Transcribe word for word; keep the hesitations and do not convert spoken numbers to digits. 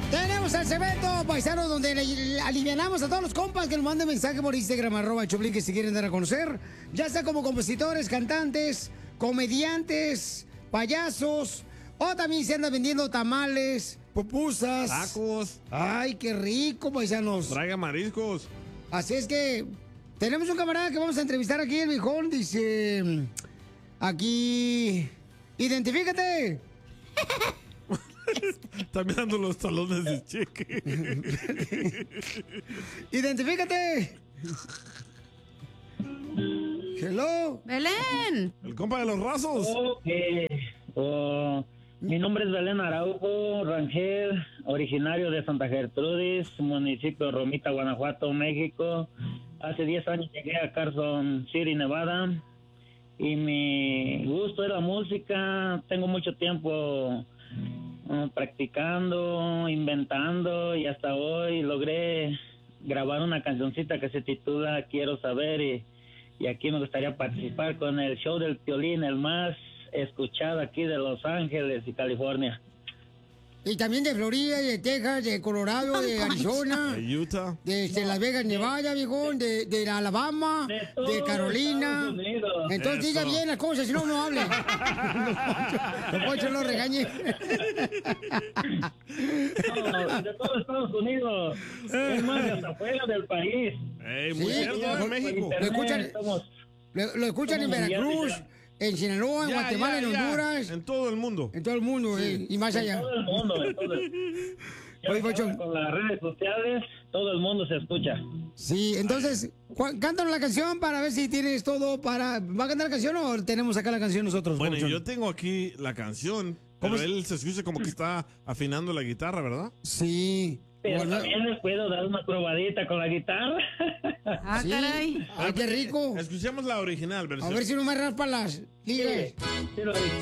Tenemos el segmento, paisano, donde le alivianamos a todos los compas que nos manden mensaje por Instagram, arroba el Choplin, que si quieren dar a conocer, ya sea como compositores, cantantes, comediantes, payasos, o también se andan vendiendo tamales, pupusas. Tacos. Ay, qué rico, paisanos. Traiga mariscos. Así es que tenemos un camarada que vamos a entrevistar aquí, el viejón, dice, aquí, identifícate. Está mirando los talones de cheque. ¡Identifícate! Hello. Belén. El compa de los rasos. Okay. Oh, mi nombre es Belén Araujo Rangel, originario de Santa Gertrudis, municipio de Romita, Guanajuato, México. Hace diez años llegué a Carson City, Nevada, y mi gusto es la música. Tengo mucho tiempo Uh, practicando, inventando, y hasta hoy logré grabar una cancioncita que se titula Quiero Saber, y, y aquí me gustaría participar con el show del Piolín, el más escuchado aquí de Los Ángeles y California. Y también de Florida, de Texas, de Colorado, de Arizona, de Utah, de, de Las Vegas, Nevada, viejón, de, de Alabama, de, de Carolina. Entonces diga bien las cosas, si no, no hable. No, Poncho, no regañe. No, de todo Estados Unidos, es más, de hasta afuera del país. Ey, muy Sí, cierto, lo- en México. Lo escuchan, Estamos- lo, lo escuchan en estamos Veracruz, mundiales en Sinaloa, en Ya, Guatemala, ya, en ya. Honduras, En todo el mundo. en todo el mundo, eh, y más En allá. todo el mundo, en todo el- Ya Oye, Poncho. con las redes sociales, todo el mundo se escucha. Sí, entonces, cu- cántanos la canción para ver si tienes todo para... ¿Va a cantar la canción o tenemos acá la canción nosotros? Bueno, Papuchón? yo tengo aquí la canción, ¿Cómo pero es? él se escucha como que está afinando la guitarra, ¿verdad? Sí. Pero Bueno, también les puedo dar una probadita con la guitarra. Ah, sí. caray. Ay, qué rico. Escuchemos la original A versión. ver si no me raspa las ligas. Sí, lo